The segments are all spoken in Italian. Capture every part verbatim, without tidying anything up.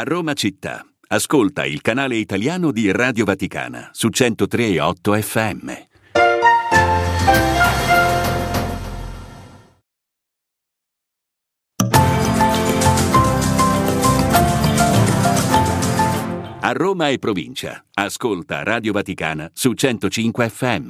Roma città. Ascolta il canale italiano di Radio Vaticana su centotré e otto F M. A Roma e provincia. Ascolta Radio Vaticana su centocinque F M.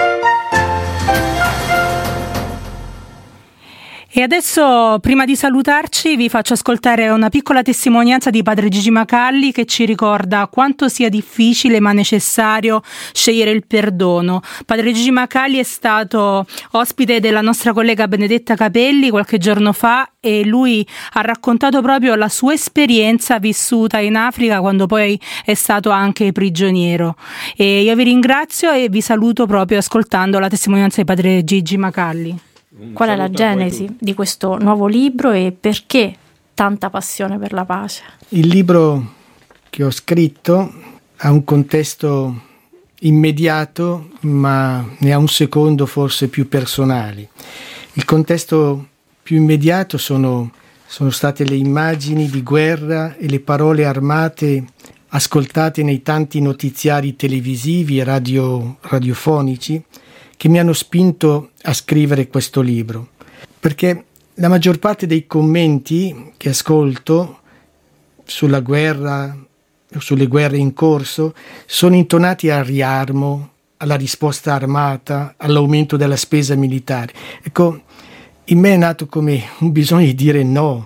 E adesso, prima di salutarci, vi faccio ascoltare una piccola testimonianza di padre Gigi Macalli che ci ricorda quanto sia difficile ma necessario scegliere il perdono. Padre Gigi Macalli è stato ospite della nostra collega Benedetta Capelli qualche giorno fa e lui ha raccontato proprio la sua esperienza vissuta in Africa quando poi è stato anche prigioniero. E io vi ringrazio e vi saluto proprio ascoltando la testimonianza di padre Gigi Macalli. Qual è la genesi di questo nuovo libro e perché tanta passione per la pace? Il libro che ho scritto ha un contesto immediato, ma ne ha un secondo forse più personale. Il contesto più immediato sono, sono state le immagini di guerra e le parole armate ascoltate nei tanti notiziari televisivi e radio, radiofonici che mi hanno spinto a scrivere questo libro, perché la maggior parte dei commenti che ascolto sulla guerra o sulle guerre in corso sono intonati al riarmo, alla risposta armata, all'aumento della spesa militare. Ecco, in me è nato come un bisogno di dire no,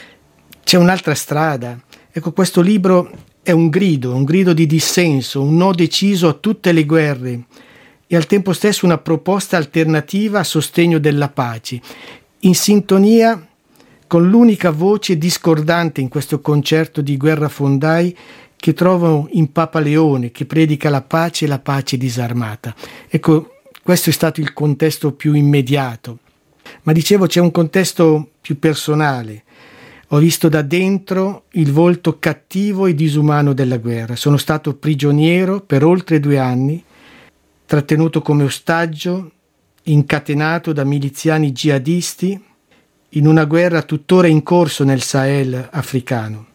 c'è un'altra strada. Ecco, questo libro è un grido, un grido di dissenso, un no deciso a tutte le guerre, e al tempo stesso una proposta alternativa a sostegno della pace, in sintonia con l'unica voce discordante in questo concerto di guerrafondai che trovo in Papa Leone, che predica la pace e la pace disarmata. Ecco, questo è stato il contesto più immediato. Ma dicevo, c'è un contesto più personale. Ho visto da dentro il volto cattivo e disumano della guerra. Sono stato prigioniero per oltre due anni, trattenuto come ostaggio, incatenato da miliziani jihadisti in una guerra tuttora in corso nel Sahel africano.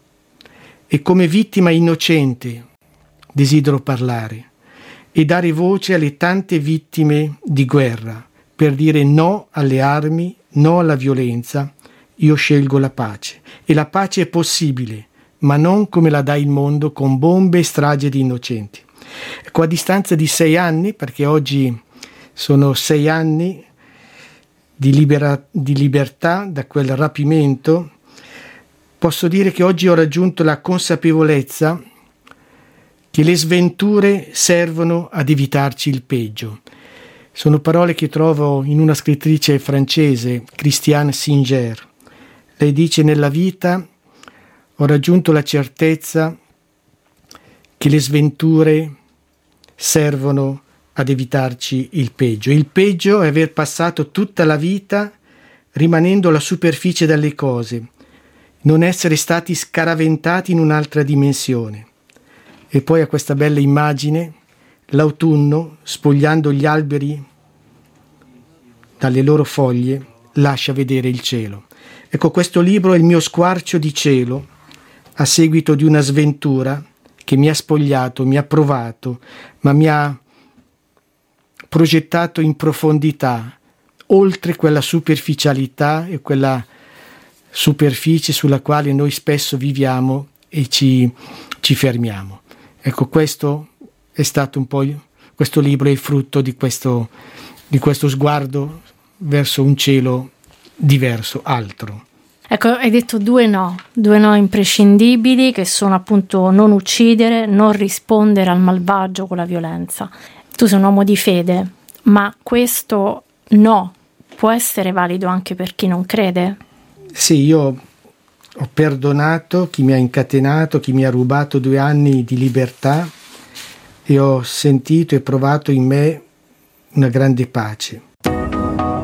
E come vittima innocente desidero parlare e dare voce alle tante vittime di guerra per dire no alle armi, no alla violenza. Io scelgo la pace e la pace è possibile, ma non come la dà il mondo con bombe e strage di innocenti. Ecco, a distanza di sei anni, perché oggi sono sei anni di, libera, di libertà da quel rapimento, posso dire che oggi ho raggiunto la consapevolezza che le sventure servono ad evitarci il peggio. Sono parole che trovo in una scrittrice francese, Christiane Singer. Lei dice: nella vita ho raggiunto la certezza che le sventure servono ad evitarci il peggio. Il peggio è aver passato tutta la vita rimanendo alla superficie delle cose, non essere stati scaraventati in un'altra dimensione. E poi a questa bella immagine, l'autunno, spogliando gli alberi dalle loro foglie, lascia vedere il cielo. Ecco, questo libro è il mio squarcio di cielo a seguito di una sventura che mi ha spogliato, mi ha provato, ma mi ha progettato in profondità, oltre quella superficialità e quella superficie sulla quale noi spesso viviamo e ci, ci fermiamo. Ecco, questo è stato un po', questo libro è il frutto di questo, di questo sguardo verso un cielo diverso, altro. Ecco, hai detto due no, due no imprescindibili che sono appunto non uccidere, non rispondere al malvagio con la violenza. Tu sei un uomo di fede, ma questo no può essere valido anche per chi non crede? Sì, io ho perdonato chi mi ha incatenato, chi mi ha rubato due anni di libertà e ho sentito e provato in me una grande pace.